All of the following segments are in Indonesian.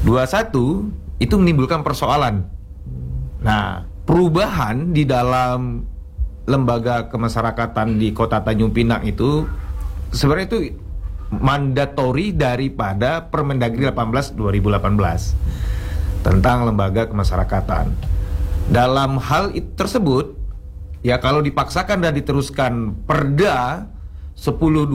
21 itu menimbulkan persoalan. Nah, perubahan di dalam lembaga kemasyarakatan di Kota Tanjung Pinang itu sebenarnya itu mandatori daripada Permendagri 18 2018 tentang lembaga kemasyarakatan. Dalam hal tersebut, ya kalau dipaksakan dan diteruskan Perda 10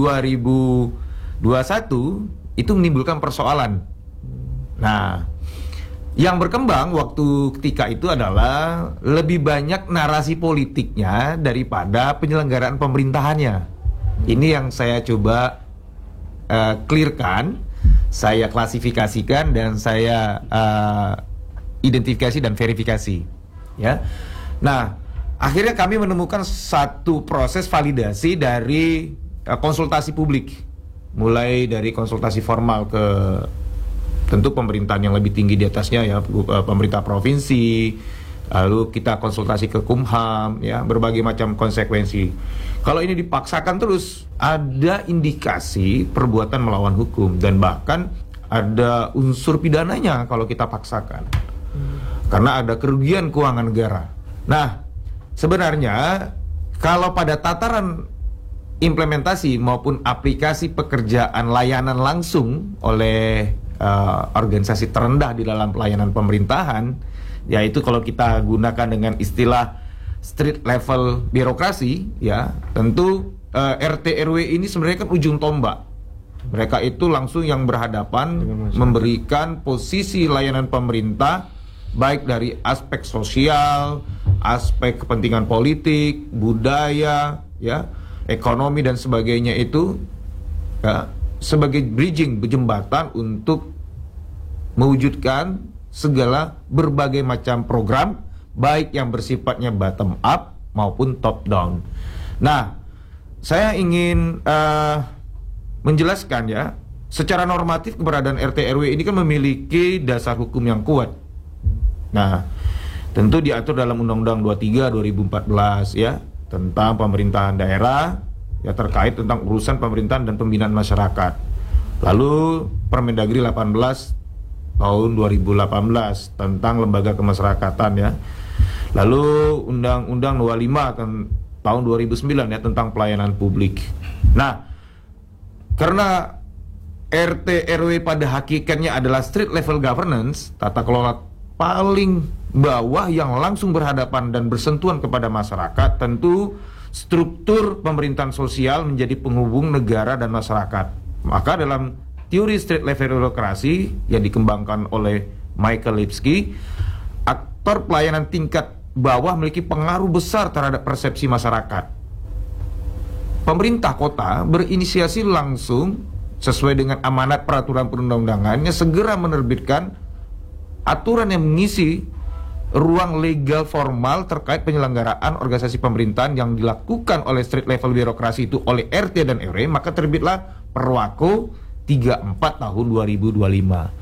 2021 itu menimbulkan persoalan. Nah, yang berkembang waktu ketika itu adalah lebih banyak narasi politiknya daripada penyelenggaraan pemerintahannya. Ini yang saya coba clearkan, saya klasifikasikan dan saya identifikasi dan verifikasi. Ya, nah akhirnya kami menemukan satu proses validasi dari konsultasi publik, mulai dari konsultasi formal ke tentu pemerintahan yang lebih tinggi di atasnya ya, pemerintah provinsi, lalu kita konsultasi ke Kumham, ya, berbagai macam konsekuensi. Kalau ini dipaksakan terus, ada indikasi perbuatan melawan hukum dan bahkan ada unsur pidananya kalau kita paksakan. Karena ada kerugian keuangan negara. Nah, sebenarnya kalau pada tataran implementasi maupun aplikasi pekerjaan layanan langsung oleh organisasi terendah di dalam pelayanan pemerintahan, yaitu kalau kita gunakan dengan istilah street level birokrasi, ya, tentu RT RW ini sebenarnya kan ujung tombak. Mereka itu langsung yang berhadapan memberikan posisi layanan pemerintah baik dari aspek sosial, aspek kepentingan politik, budaya, ya, ekonomi dan sebagainya itu, ya, sebagai bridging, jembatan untuk mewujudkan segala berbagai macam program baik yang bersifatnya bottom up maupun top down. Nah, saya ingin menjelaskan ya, secara normatif keberadaan RT RW ini kan memiliki dasar hukum yang kuat. Nah, tentu diatur dalam Undang-Undang 23 2014 ya, tentang pemerintahan daerah, ya, terkait tentang urusan pemerintahan dan pembinaan masyarakat. Lalu Permendagri 18 tahun 2018 tentang lembaga kemasyarakatan ya. Lalu Undang-Undang 25 tahun 2009 ya, tentang pelayanan publik. Nah, karena RT RW pada hakikatnya adalah street level governance, tata kelola paling bawah yang langsung berhadapan dan bersentuhan kepada masyarakat, tentu struktur pemerintahan sosial menjadi penghubung negara dan masyarakat. Maka dalam teori street level birokrasi yang dikembangkan oleh Michael Lipsky, aktor pelayanan tingkat bawah memiliki pengaruh besar terhadap persepsi masyarakat. Pemerintah kota berinisiasi langsung sesuai dengan amanat peraturan perundang-undangannya segera menerbitkan aturan yang mengisi ruang legal formal terkait penyelenggaraan organisasi pemerintahan yang dilakukan oleh street level birokrasi itu oleh RT dan RW, maka terbitlah Perwako 34 tahun 2025.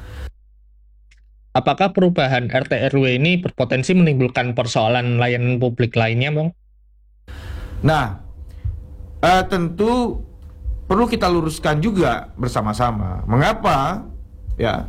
Apakah perubahan RT RW ini berpotensi menimbulkan persoalan layanan publik lainnya, Bang? Nah, tentu perlu kita luruskan juga bersama-sama. Mengapa? Ya,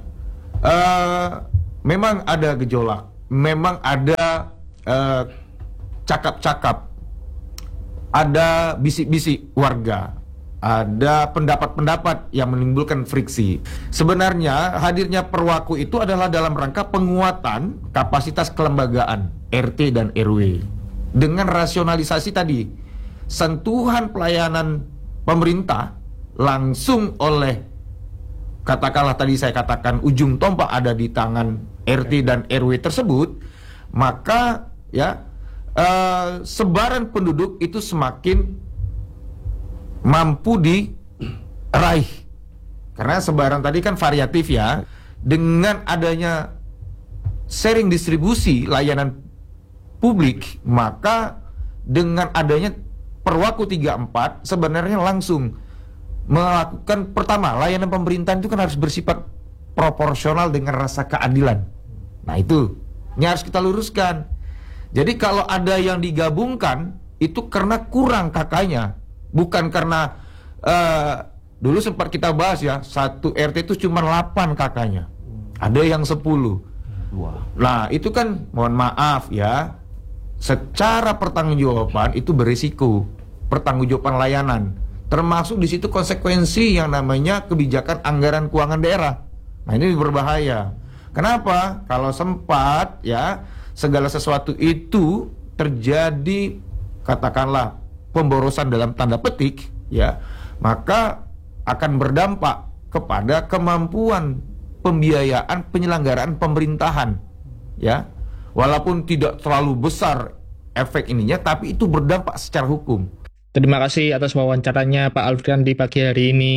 memang ada gejolak, memang ada cakap-cakap, ada bisik-bisik warga, ada pendapat-pendapat yang menimbulkan friksi. Sebenarnya hadirnya Perwako itu adalah dalam rangka penguatan kapasitas kelembagaan RT dan RW dengan rasionalisasi tadi, sentuhan pelayanan pemerintah langsung oleh, katakanlah tadi saya katakan ujung tombak ada di tangan RT dan RW tersebut, maka ya sebaran penduduk itu semakin mampu diraih. Karena sebaran tadi kan variatif ya. Dengan adanya sharing distribusi layanan publik, maka dengan adanya Perwako 34 sebenarnya langsung melakukan, pertama, layanan pemerintahan itu kan harus bersifat proporsional dengan rasa keadilan. Nah itu, ini harus kita luruskan. Jadi kalau ada yang digabungkan, itu karena kurang kakaknya, bukan karena dulu sempat kita bahas ya, satu RT itu cuma 8 kakaknya. ada yang 10. Wah. Nah, itu kan mohon maaf ya, secara pertanggungjawaban itu berisiko, pertanggungjawaban layanan. Termasuk di situ konsekuensi yang namanya kebijakan anggaran keuangan daerah. Nah, ini berbahaya. Kenapa? Kalau sempat ya segala sesuatu itu terjadi, katakanlah pemborosan dalam tanda petik ya, maka akan berdampak kepada kemampuan pembiayaan penyelenggaraan pemerintahan ya. Walaupun tidak terlalu besar efek ininya, tapi itu berdampak secara hukum. Terima kasih atas wawancaranya Pak Alfian di pagi hari ini.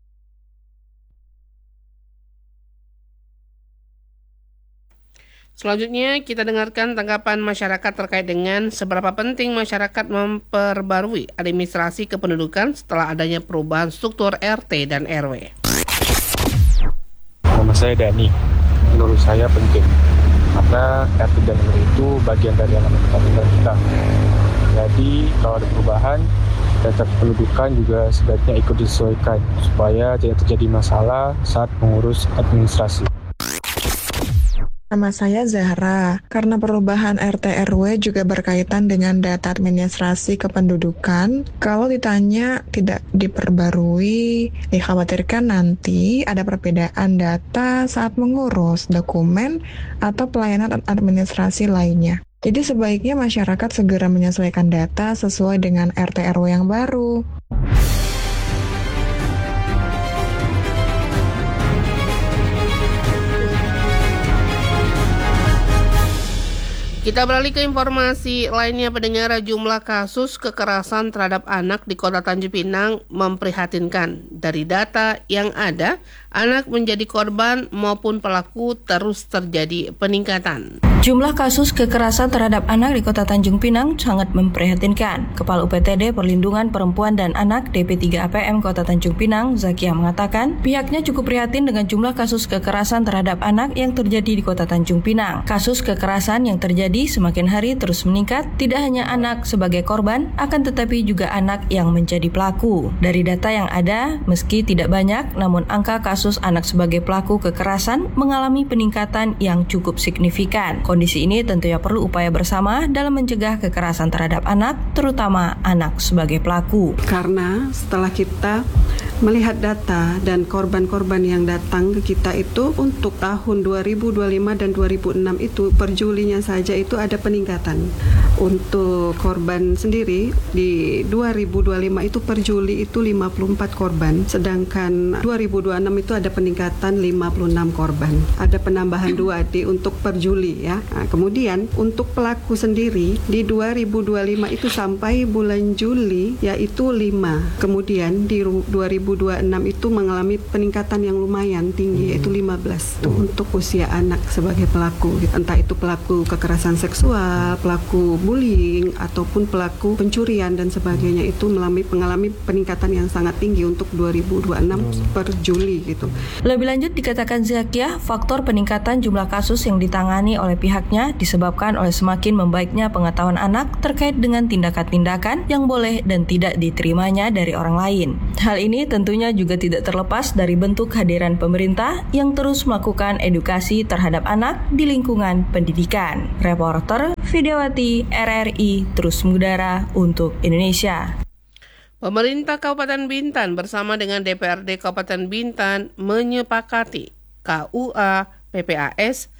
Selanjutnya kita dengarkan tanggapan masyarakat terkait dengan seberapa penting masyarakat memperbarui administrasi kependudukan setelah adanya perubahan struktur RT dan RW. Nama saya Dani. Menurut saya penting karena RT dan RW itu bagian dari elemen kepentingan kita. Jadi kalau ada perubahan, data kependudukan juga sebaiknya ikut disesuaikan supaya tidak terjadi masalah saat mengurus administrasi. Nama saya Zahra. Karena perubahan RT RW juga berkaitan dengan data administrasi kependudukan, kalau ditanya tidak diperbarui, dikhawatirkan nanti ada perbedaan data saat mengurus dokumen atau pelayanan administrasi lainnya. Jadi sebaiknya masyarakat segera menyesuaikan data sesuai dengan RT RW yang baru. Kita beralih ke informasi lainnya, pendengar. Jumlah kasus kekerasan terhadap anak di Kota Tanjung Pinang memprihatinkan. Dari data yang ada, anak menjadi korban maupun pelaku terus terjadi peningkatan. Jumlah kasus kekerasan terhadap anak di Kota Tanjung Pinang sangat memprihatinkan. Kepala UPTD Perlindungan Perempuan dan Anak DP3 APM Kota Tanjung Pinang, Zakia, mengatakan pihaknya cukup prihatin dengan jumlah kasus kekerasan terhadap anak yang terjadi di Kota Tanjung Pinang. Kasus kekerasan yang terjadi semakin hari terus meningkat, tidak hanya anak sebagai korban, akan tetapi juga anak yang menjadi pelaku. Dari data yang ada, meski tidak banyak, namun angka kasus anak sebagai pelaku kekerasan mengalami peningkatan yang cukup signifikan. Kondisi ini tentunya perlu upaya bersama dalam mencegah kekerasan terhadap anak, terutama anak sebagai pelaku. Karena setelah kita melihat data dan korban-korban yang datang ke kita itu untuk tahun 2025 dan 2006 itu per Julinya saja itu ada peningkatan. Untuk korban sendiri di 2025 itu per Juli itu 54 korban, sedangkan 2026 itu ada peningkatan 56 korban. Ada penambahan 2 di untuk per Juli ya. Nah, kemudian untuk pelaku sendiri di 2025 itu sampai bulan Juli yaitu 5. Kemudian di 2026 itu mengalami peningkatan yang lumayan tinggi yaitu 15 untuk usia anak sebagai pelaku. Entah itu pelaku kekerasan seksual, pelaku bullying ataupun pelaku pencurian dan sebagainya itu mengalami peningkatan yang sangat tinggi untuk 2026 per Juli gitu. Lebih lanjut dikatakan Zakia, faktor peningkatan jumlah kasus yang ditangani oleh pihaknya disebabkan oleh semakin membaiknya pengetahuan anak terkait dengan tindakan-tindakan yang boleh dan tidak diterimanya dari orang lain. Hal ini tentunya juga tidak terlepas dari bentuk kehadiran pemerintah yang terus melakukan edukasi terhadap anak di lingkungan pendidikan. Reporter Videowati RRI terus mengudara untuk Indonesia. Pemerintah Kabupaten Bintan bersama dengan DPRD Kabupaten Bintan menyepakati KUA PPAS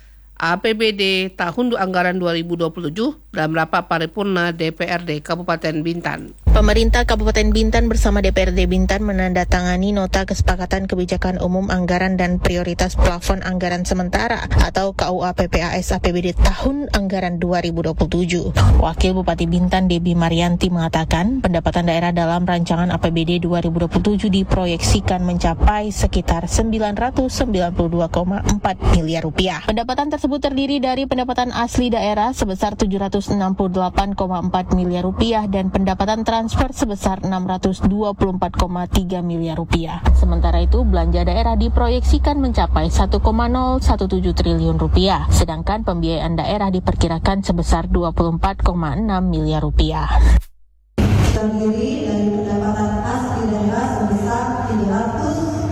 APBD tahun anggaran 2027 dalam rapat paripurna DPRD Kabupaten Bintan. Pemerintah Kabupaten Bintan bersama DPRD Bintan menandatangani Nota Kesepakatan Kebijakan Umum Anggaran dan Prioritas Plafon Anggaran Sementara atau KUA PPAS APBD tahun anggaran 2027. Wakil Bupati Bintan Debbie Marianti mengatakan pendapatan daerah dalam rancangan APBD 2027 diproyeksikan mencapai sekitar 992,4 miliar rupiah. Pendapatan tersebut terdiri dari pendapatan asli daerah sebesar 768,4 miliar rupiah dan pendapatan transfer sebesar 624,3 miliar rupiah. Sementara itu, belanja daerah diproyeksikan mencapai 1,017 triliun rupiah, sedangkan pembiayaan daerah diperkirakan sebesar 24,6 miliar rupiah. Terdiri